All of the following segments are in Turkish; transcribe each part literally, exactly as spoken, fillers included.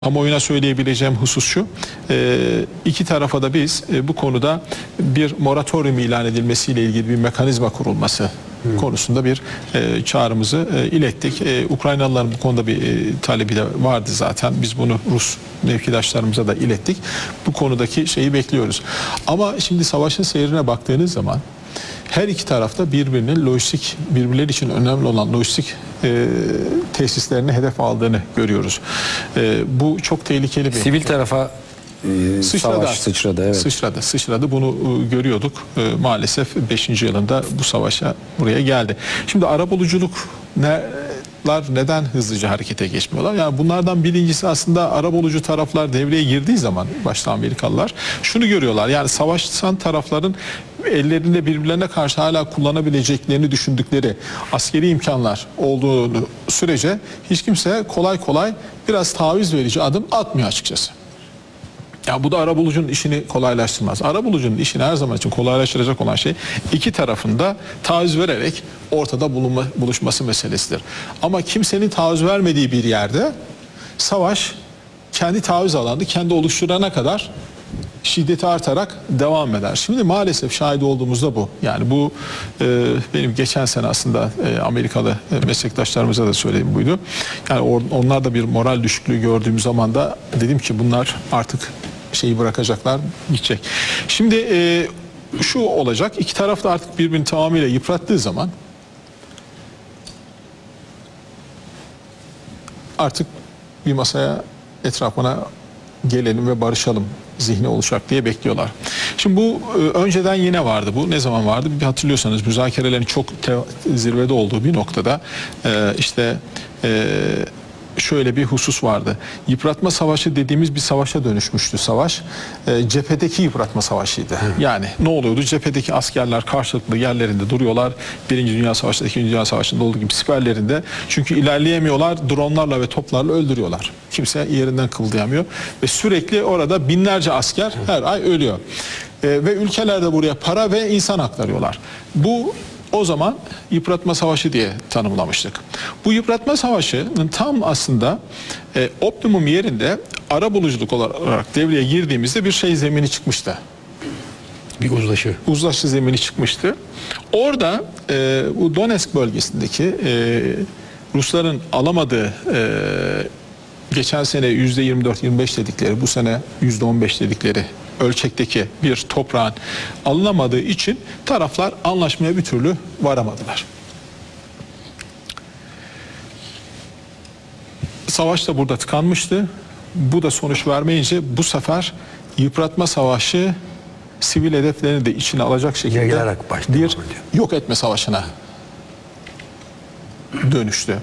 Kamuoyuna söyleyebileceğim husus şu, e, iki tarafa da biz e, bu konuda bir moratorium ilan edilmesiyle ilgili bir mekanizma kurulması hmm. konusunda bir e, çağrımızı e, ilettik. E, Ukraynalıların bu konuda bir e, talebi de vardı zaten. Biz bunu Rus mevkidaşlarımıza da ilettik. Bu konudaki şeyi bekliyoruz. Ama şimdi savaşın seyrine baktığınız zaman her iki tarafta birbirinin lojistik, birbirleri için önemli olan lojistik e, tesislerini hedef aldığını görüyoruz. E, bu çok tehlikeli bir... Sivil tarafa e, sıçradı, savaş sıçradı. Evet. Sıçradı, sıçradı. Bunu e, görüyorduk. E, maalesef beşinci yılında bu savaşa buraya geldi. Şimdi arabuluculuk ne... neden hızlıca harekete geçmiyorlar? Yani bunlardan birincisi aslında arabulucu taraflar devreye girdiği zaman başta Amerikalılar şunu görüyorlar. Yani savaşan tarafların ellerinde birbirlerine karşı hala kullanabileceklerini düşündükleri askeri imkanlar olduğu sürece hiç kimse kolay kolay biraz taviz verici adım atmıyor açıkçası. Ya bu da arabulucunun işini kolaylaştırmaz. Arabulucunun işini her zaman için kolaylaştıracak olan şey iki tarafında taviz vererek ortada bulunma, buluşması meselesidir. Ama kimsenin taviz vermediği bir yerde savaş kendi taviz alanını kendi oluşturana kadar şiddeti artarak devam eder. Şimdi maalesef şahit olduğumuzda bu. Yani bu e, benim geçen sene aslında e, Amerikalı e, meslektaşlarımıza da söylediğim buydu. Yani or, onlar da bir moral düşüklüğü gördüğüm zaman da dedim ki bunlar artık şeyi bırakacaklar, gidecek. Şimdi e, şu olacak, iki taraf da artık birbirini tamamıyla yıprattığı zaman artık bir masaya etrafına gelelim ve barışalım zihni olacak diye bekliyorlar. Şimdi bu e, önceden yine vardı. Bu ne zaman vardı? Bir hatırlıyorsanız müzakerelerin çok te, zirvede olduğu bir noktada e, işte e, şöyle bir husus vardı. Yıpratma savaşı dediğimiz bir savaşa dönüşmüştü savaş. E, cephedeki yıpratma savaşıydı. Hı. Yani ne oluyordu? Cephedeki askerler karşılıklı yerlerinde duruyorlar. Birinci Dünya Savaşı'nda, İkinci Dünya Savaşı'nda olduğu gibi siperlerinde. Çünkü ilerleyemiyorlar. Dronlarla ve toplarla öldürüyorlar. Kimse yerinden kıldıyamıyor. Ve sürekli orada binlerce asker her ay ölüyor. E, ve ülkeler de buraya para ve insan aktarıyorlar. Bu o zaman yıpratma savaşı diye tanımlamıştık. Bu yıpratma savaşının tam aslında e, optimum yerinde arabuluculuk olarak devreye girdiğimizde bir şey zemini çıkmıştı. Bir uzlaşı. Uzlaşı zemini çıkmıştı. Orada e, bu Donetsk bölgesindeki e, Rusların alamadığı e, geçen sene yüzde yirmi dört yirmi beş dedikleri, bu sene yüzde on beş dedikleri ölçekteki bir toprağın alınamadığı için taraflar anlaşmaya bir türlü varamadılar. Savaş da burada tıkanmıştı. Bu da sonuç vermeyince bu sefer yıpratma savaşı sivil hedeflerini de içine alacak şekilde bir yok etme savaşına dönüştü.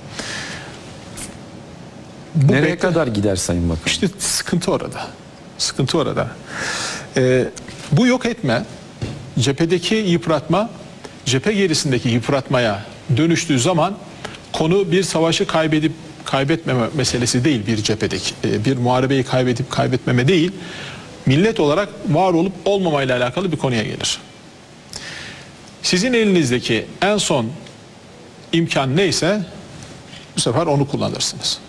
Bu Nereye bekle... kadar gider Sayın Bakan? İşte sıkıntı orada. Sıkıntı orada. Ee, bu yok etme, cephedeki yıpratma, cephe gerisindeki yıpratmaya dönüştüğü zaman konu bir savaşı kaybedip kaybetmeme meselesi değil bir cephedeki. E, bir muharebeyi kaybedip kaybetmeme değil, millet olarak var olup olmamayla alakalı bir konuya gelir. Sizin elinizdeki en son imkan neyse bu sefer onu kullanırsınız.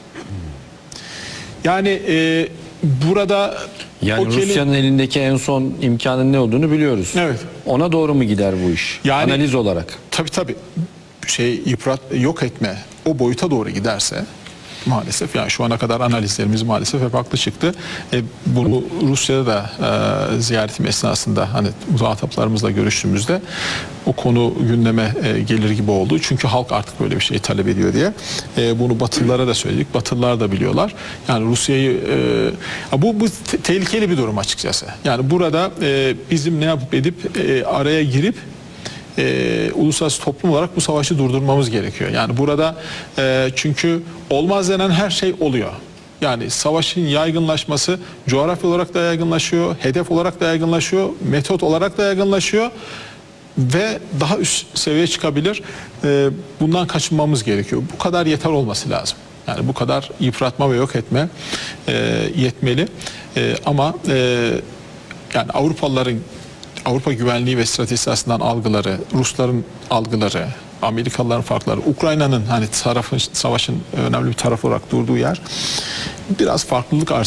Yani e, burada yani Rusya'nın elindeki en son imkanın ne olduğunu biliyoruz. Evet. Ona doğru mu gider bu iş? Yani, analiz olarak. Tabii tabii. Şey yıprat yok etme o boyuta doğru giderse maalesef yani şu ana kadar analizlerimiz maalesef hep haklı çıktı. E, bunu Rusya'da da e, ziyaretim esnasında hani muhataplarımızla görüştüğümüzde o konu gündeme e, gelir gibi oldu. Çünkü halk artık böyle bir şeyi talep ediyor diye. E, bunu Batılılara da söyledik. Batılılar da biliyorlar. Yani Rusya'yı e, bu, bu te tehlikeli bir durum açıkçası. Yani burada e, bizim ne yapıp edip e, araya girip Ee, uluslararası toplum olarak bu savaşı durdurmamız gerekiyor. Yani burada e, çünkü olmaz denen her şey oluyor. Yani savaşın yaygınlaşması coğrafya olarak da yaygınlaşıyor, hedef olarak da yaygınlaşıyor, metot olarak da yaygınlaşıyor ve daha üst seviyeye çıkabilir. E, bundan kaçınmamız gerekiyor. Bu kadar yeter olması lazım. Yani bu kadar yıpratma ve yok etme e, yetmeli. E, ama e, yani Avrupalıların Avrupa güvenliği ve stratejisi açısından algıları, Rusların algıları, Amerikalıların farkları, Ukrayna'nın hani tarafın, savaşın önemli bir tarafı olarak durduğu yer biraz farklılık arz